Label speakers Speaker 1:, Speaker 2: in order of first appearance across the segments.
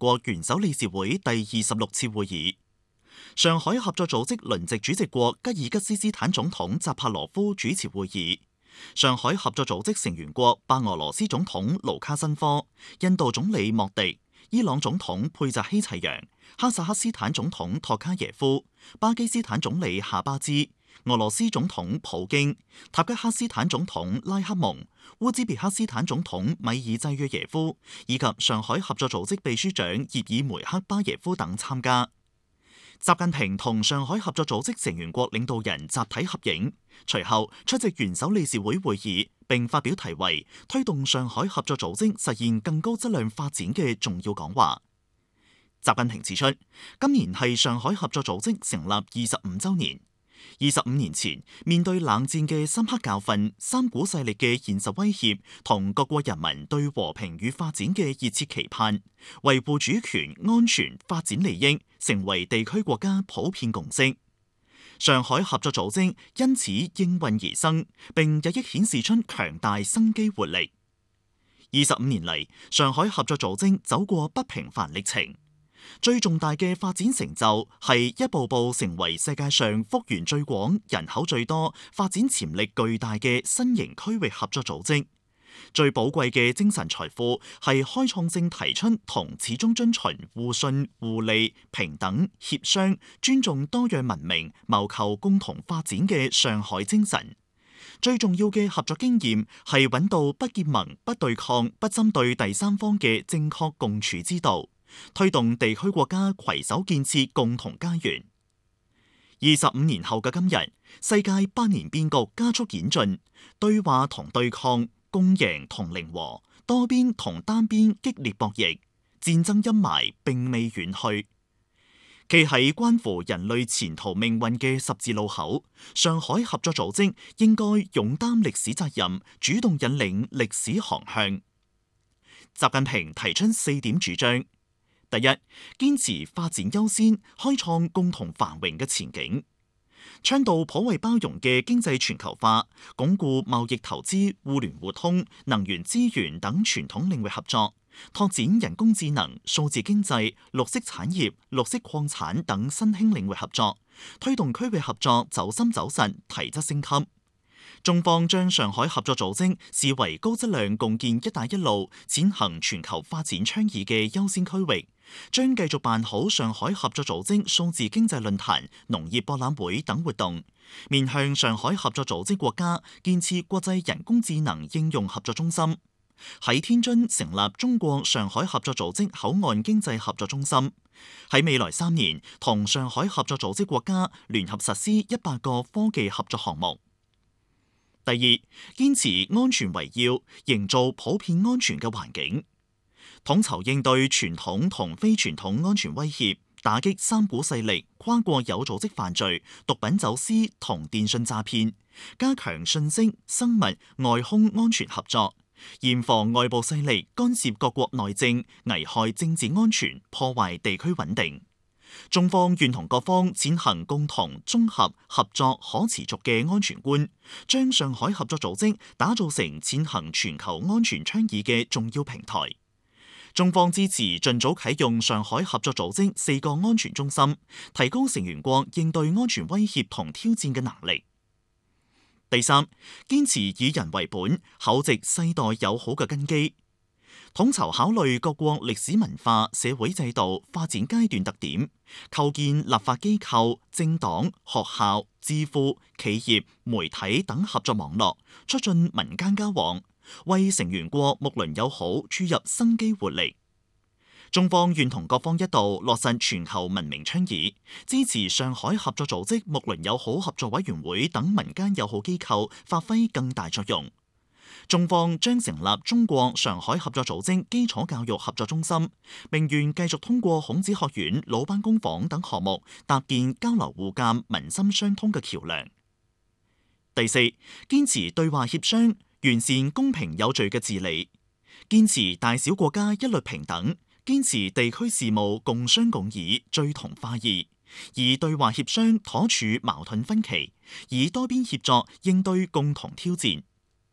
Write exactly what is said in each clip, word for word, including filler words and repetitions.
Speaker 1: 國元首理事會第二十六次會議。上海合作組織輪值主席國吉爾吉斯斯坦總統扎帕羅夫主持會議。上海合作組織成員國白俄羅斯總統盧卡申科、印度總理莫迪、伊朗總統佩澤希齊揚、哈薩克斯坦總統托卡耶夫、巴基斯坦總理夏巴茲、俄羅斯總統普京、塔吉克斯坦總統拉克蒙、烏茲別克斯坦總統米爾濟約耶夫以及上海合作組織秘書長葉爾梅克巴耶夫等參加。習近平同上海合作組織成員國領導人集體合影，隨後出席元首理事會會議，並發表題為《推動上海合作組織實現更高質量發展》嘅重要講話。習近平指出，今年係上海合作組織成立二十五週年。二十五年前，面對冷戰嘅深刻教訓、三股勢力嘅現實威脅同各國人民對和平與發展嘅熱切期盼，維護主權、安全、發展利益成為地區國家普遍共識。上海合作組織因此應運而生，並日益顯示出強大生機活力。二十五年嚟，上海合作組織走過不平凡歷程。最重大嘅發展成就係一步步成為世界上幅員最廣、人口最多、發展潛力巨大嘅新型區域合作組織。最寶貴嘅精神財富係開創性提出同始終遵循互信、互利、平等、協商、尊重多樣文明、謀求共同發展嘅上海精神。最重要嘅合作經驗係揾到不結盟、不對抗、不針對第三方嘅正確共處之道。推動地區國家攜手建設共同家園。二十五年後嘅今日，世界百年變局加速演進，對話同對抗、共贏同零和、多邊同單邊激烈博弈，戰爭陰霾並未遠去。企喺關乎人類前途命運嘅十字路口，上海合作組織應該勇擔歷史責任，主動引領歷史航向。習近平提出四點主張。第一，堅持發展優先，開創共同繁榮嘅前景，倡導普惠包容嘅經濟全球化，鞏固貿易投資、互聯互通、能源資源等傳統領域合作，拓展人工智能、數字經濟、綠色產業、綠色礦產等新興領域合作，推動區域合作走深走實、提質升級。中方將上海合作組織視為高質量共建「一帶一路」踐行全球發展倡議嘅優先區域，將繼續辦好上海合作組織數字經濟論壇、農業博覽會等活動，面向上海合作組織國家建設國際人工智能應用合作中心，喺天津成立中國上海合作組織口岸經濟合作中心，喺未來三年同上海合作組織國家聯合實施一百個科技合作項目。第二，堅持安全為要，營造普遍安全嘅環境，統籌應對傳統同非傳統安全威脅，打擊三股勢力、跨國有組織犯罪、毒品走私同電信詐騙，加強信息、生物、外空安全合作，嚴防外部勢力干涉各國內政，危害政治安全，破壞地區穩定。中方願同各方踐行共同、綜合、合作、可持續嘅安全觀，將上海合作組織打造成踐行全球安全倡議嘅重要平台。中方支持盡早啟用上海合作組織四個安全中心，提高成員國應對安全威脅同挑戰嘅能力。第三，堅持以人為本，厚植世代友好嘅根基。統籌考慮各國歷史文化、社會制度發展階段特點，構建立法機構、政黨、學校、智庫、企業、媒體等合作網絡，促進民間交往，為成員國睦鄰友好注入生機活力。中方願同各方一道落實全球文明倡議，支持上海合作組織睦鄰友好合作委員會等民間友好機構發揮更大作用。中方將成立中國上海合作組織基礎教育合作中心，並願繼續通過孔子學院、魯班工坊等項目搭建交流互鑒、民心相通嘅橋樑。第四，堅持對話協商，完善公平有序嘅治理，堅持大小國家一律平等，堅持地區事務共商共議、聚同化異，以對話協商妥處矛盾分歧，以多邊協作應對共同挑戰。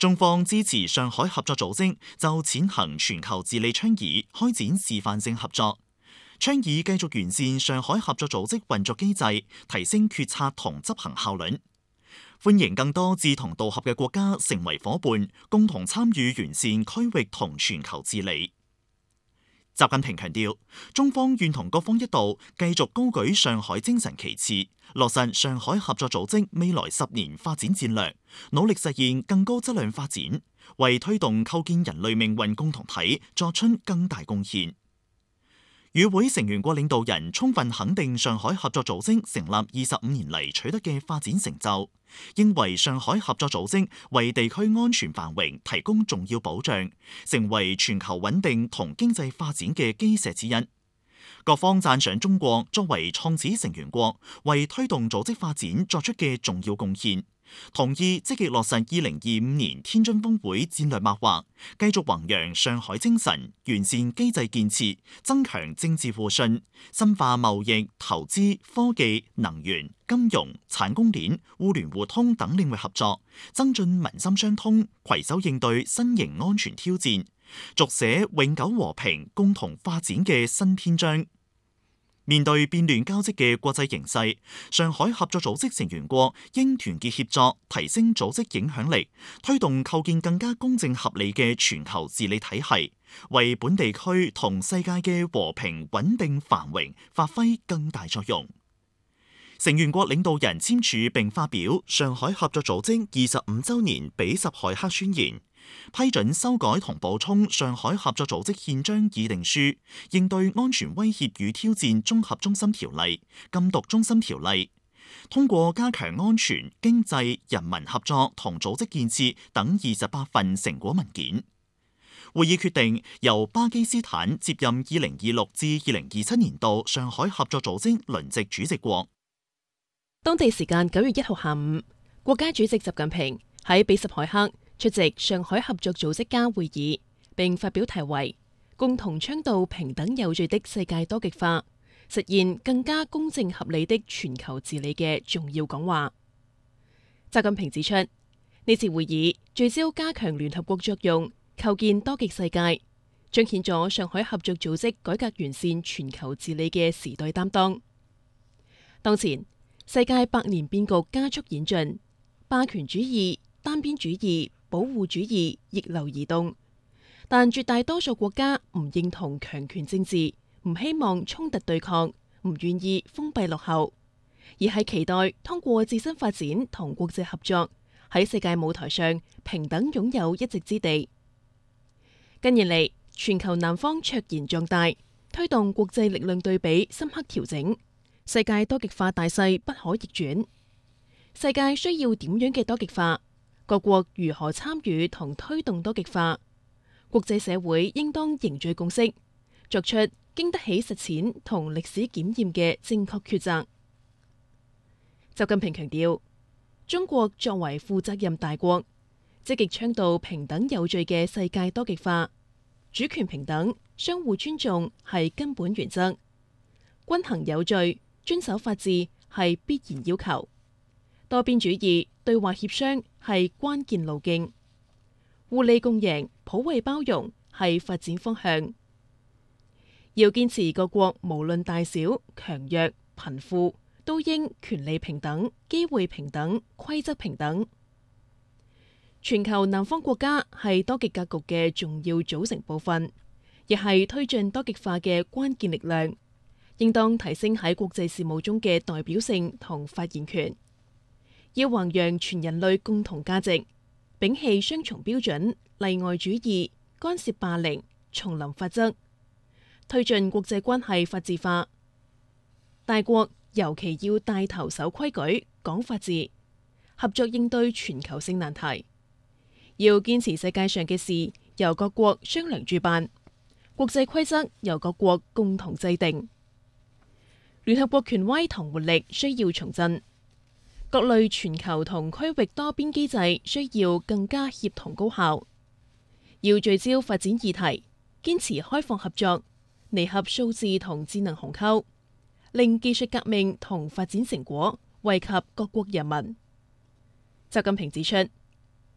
Speaker 1: 中方支持上海合作組織就踐行全球治理倡議開展示範性合作，倡議繼續完善上海合作組織運作機制，提升決策同執行效率。歡迎更多志同道合嘅國家成為夥伴，共同參與完善區域同全球治理。習近平強調，中方願同各方一道，繼續高舉上海精神旗幟，落實上海合作組織未來十年發展戰略，努力實現更高質量發展，為推動構建人類命運共同體作出更大貢獻。與會成員國領導人充分肯定上海合作組織成立二十五年嚟取得嘅發展成就，認為上海合作組織為地區安全繁榮提供重要保障，成為全球穩定同經濟發展嘅基石之一。各方讚賞中國作為創始成員國，為推動組織發展作出嘅重要貢獻，同意積極落實二零二五年天津峰會戰略擘劃，繼續弘揚上海精神，完善機制建設，增強政治互信，深化貿易、投資、科技、能源、金融、產供鏈、互聯互通等領域合作，增進民心相通，攜手應對新型安全挑戰，續寫永久和平共同發展嘅新篇章。面對變亂交織嘅國際形勢，上海合作組織成員國應團結協作，提升組織影響力，推動構建更加公正合理嘅全球治理體系，為本地區同世界嘅和平穩定繁榮發揮更大作用。成員國領導人簽署並發表上海合作組織二十五週年比什凱克宣言，批准修改同補充上海合作組織憲章議定書，應對安全威脅與挑戰綜合中心條例、禁毒中心條例，通過加強安全、經濟、人民合作同組織建設等二十八份成果文件。會議決定由巴基斯坦接任二零二六至二零二七年度上海合作組織輪值主席國。
Speaker 2: 當地時間九月一號下午，國家主席習近平喺比什凱克出席上海合作組織家會議，並發表題為《共同倡導平等有序的世界多極化，實現更加公正合理的全球治理》嘅重要講話。習近平指出，呢次會議聚焦加強聯合國作用，構建多極世界，彰顯咗上海合作組織改革完善全球治理嘅時代擔當。當前世界百年變局加速演進，霸權主義、單邊主義、保護主義逆流而動，但絕大多數國家唔認同強權政治，唔希望衝突對抗，唔願意封閉落後，而係期待通過自身發展同國際合作，喺世界舞台上平等擁有一席之地。近年嚟，全球南方卓然壯大，推動國際力量對比深刻調整，世界多極化大勢不可逆轉。世界需要點樣嘅多極化？各國如何參與同推動多極化？國際社會應當凝聚共識，作出經得起實踐同歷史檢驗嘅正確抉擇。習近平強調，中國作為負責任大國，積極倡導平等有序嘅世界多極化，主權平等、相互尊重係根本原則，均衡有序、遵守法治係必然要求，多邊主義、對話協商係關鍵路徑，互利共贏、普惠包容係發展方向。要堅持各國無論大小、強弱、貧富，都應權利平等、機會平等、規則平等。全球南方國家係多極格局嘅重要組成部分，亦係推進多極化嘅關鍵力量，應當提升喺國際事務中嘅代表性同發言權。要弘揚全人類共同價值，摒棄雙重標準、例外主義、干涉霸凌、叢林法則，推進國際關係法治化。大國尤其要帶頭守規矩、講法治，合作應對全球性難題。要堅持世界上嘅事由各國商量主辦，國際規則由各國共同制定。聯合國權威同活力需要重振，各類全球同區域多邊機制需要更加協同高效。要聚焦發展議題，堅持開放合作，彌合數字同智能鴻溝，令技術革命同發展成果惠及各國人民。習近平指出，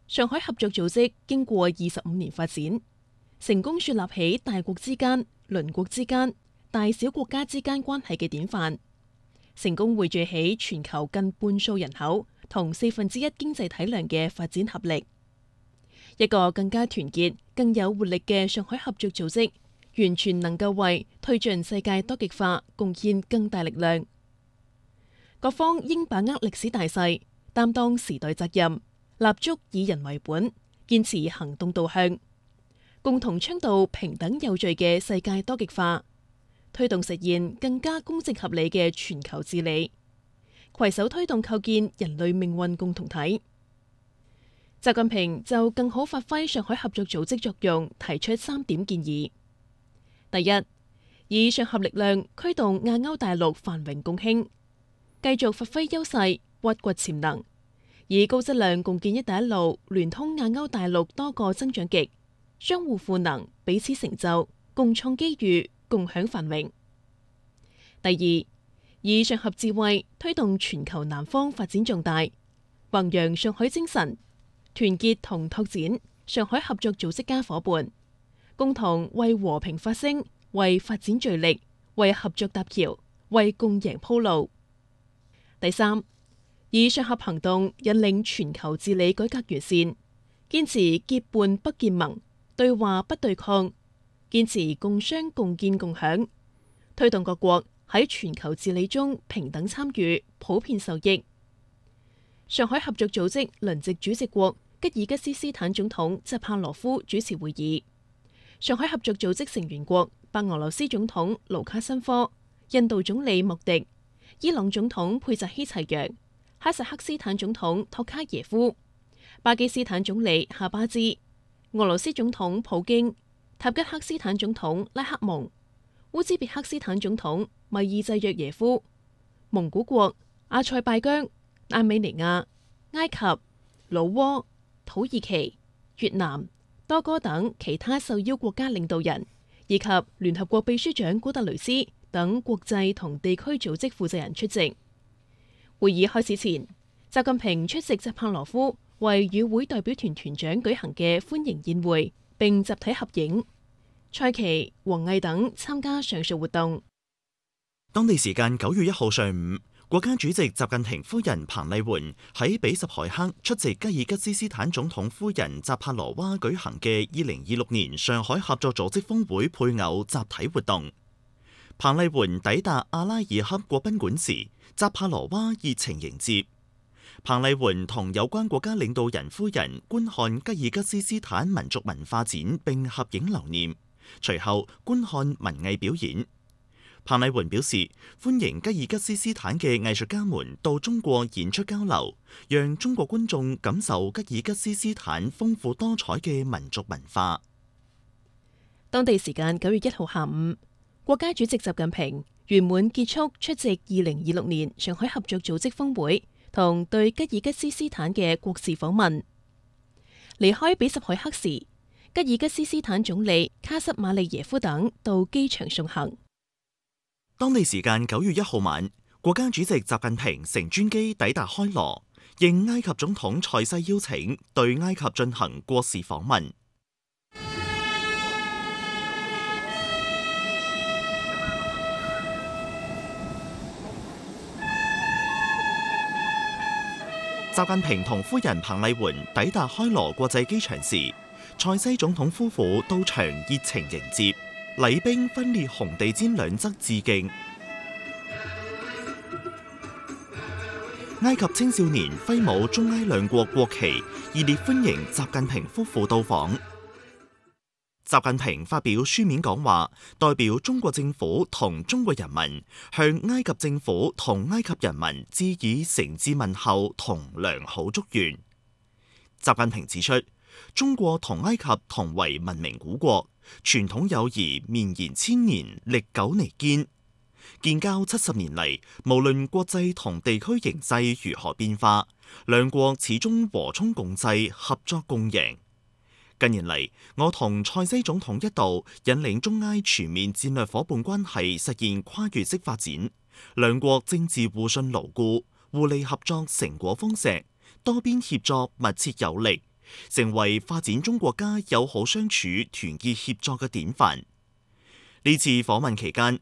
Speaker 2: 上海合作組織經過二十五年發展，成功樹立起大國之間、鄰國之間、大小國家之間關係嘅典範，成功匯聚起全球近半數人口同四分之一經濟體量嘅發展合力。一個更加團結、更有活力嘅上海合作組織，完全能夠為推進世界多極化貢獻更大力量。各方應把握歷史大勢，擔當時代責任，立足以人為本，堅持行動導向，共同倡導平等有序嘅世界多極化，推動實現更加公正合理嘅全球治理，攜手推動構建人類命運共同體。習近平就更好發揮上海合作組織作用，提出三點建議：第一，以上合力量驅動亞歐大陸繁榮共興，繼續發揮優勢，挖掘潛能，以高質量共建一帶一路，聯通亞歐大陸多個增長極，相互賦能，彼此成就，共創機遇，共享繁榮。第二，以上合智慧推動全球南方發展壯大，弘揚上海精神，團結同拓展上海合作組織家伙伴，共同為和平發聲，為發展聚力，為合作搭橋，為共贏鋪路。第三，以上合行動引領全球治理改革完善，堅持結伴不結盟，對話不對抗，堅持共商共建共享，推動各國喺全球治理中平等參與，普遍受益。上海合作組織輪值主席國吉爾吉斯斯坦總統扎帕羅夫主持會議，上海合作組織成員國白俄羅斯總統盧卡申科、印度總理莫迪、伊朗總統佩扎希齊揚、哈薩克斯坦總統托卡耶夫、巴基斯坦總理夏巴茲、俄羅斯總統普京、塔吉克斯坦總統拉克蒙、烏茲別克斯坦總統米爾濟約耶夫、蒙古國、阿塞拜疆、亞美尼亞、埃及、老撾、土耳其、越南、多哥等其他受邀國家領導人，以及聯合國秘書長古特雷斯等國際同地區組織負責人出席。會議開始前，習近平出席扎帕羅夫為與會代表團團長舉行嘅歡迎宴會，並集體合影。蔡奇、王毅等參加上述活動。
Speaker 1: 當地時間九月一號上午，國家主席習近平夫人彭麗媛喺比什凱克出席吉爾吉斯斯坦總統夫人扎帕羅娃舉行嘅二零二六年上海合作組織峰會配偶集體活動。彭麗媛抵達阿拉爾克國賓館時，扎帕羅娃熱情迎接。彭麗媛同有關國家領導人夫人觀看吉爾吉斯斯坦民族文化展並合影留念，隨後觀看文藝表演。彭麗媛表示，歡迎吉爾吉斯斯坦嘅藝術家們到中國演出交流，讓中國觀眾感受吉爾吉斯斯坦豐富多彩嘅民族文化。
Speaker 2: 當地時間九月一號下午，國家主席習近平圓滿結束出席二零二六年上海合作組織峰會同對吉爾吉斯斯坦嘅國事訪問。離開比什凱克時，吉爾吉斯斯坦總理卡什馬利耶夫等到機場送行。
Speaker 1: 當地時間九月一號晚，國家主席習近平乘專機抵達開羅，應埃及總統塞西邀請，對埃及進行國事訪問。習近平同夫人彭麗媛抵達開羅國際機場時，塞西總統夫婦到場熱情迎接，禮兵分列紅地毯兩側致敬。埃及青少年揮舞中埃兩國國旗，熱烈歡迎習近平夫婦到訪。習近平發表書面講話，代表中國政府同中國人民向埃及政府同埃及人民致以誠摯問候同良好祝願。習近平指出，中國同埃及同為文明古國，傳統友誼綿延千年，歷久彌堅。建交七十年嚟，無論國際同地區形勢如何變化，兩國始終和衷共濟，合作共贏。近年嚟，我同塞西總統一道引領中埃全面戰略夥伴關係實現跨越式發展，兩國政治互信牢固，互利合作成果豐碩，多邊協作密切有力， 成為發展中國家友好相處、團結協作嘅典範。呢次訪問期間，